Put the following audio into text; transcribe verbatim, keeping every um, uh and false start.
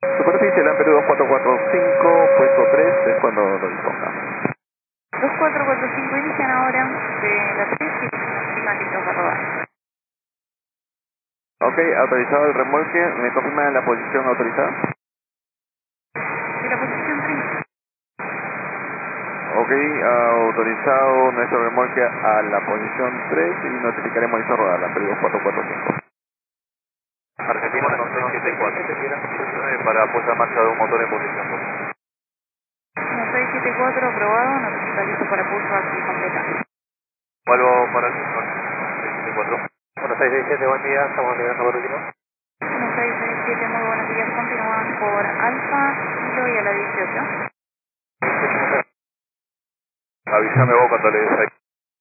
Superficie, la Perú dos cuatro cuatro cinco, puesto tres, es cuando lo disponga. dos cuatro cuatro cinco inician ahora de la tres y confirma que toca rodar. Ok, autorizado el remolque, ¿me confirma la posición autorizada? De la posición treinta. Ok, autorizado nuestro remolque a la posición tres y notificaremos listo a rodar, la Perú dos cuatro cuatro cinco. Argentina uno seis siete cuatro, para puesta en marcha de un motor en posición dos. uno seis siete cuatro aprobado, notifica listo para pulso aquí completa. Vuelvo para el uno seis siete cuatro. uno seis seis siete, buen día, estamos llegando por último. uno seis seis siete, muy buenos días, continúan por Alfa, Kilo y a la dieciocho. Avísame vos cuando le des ahí.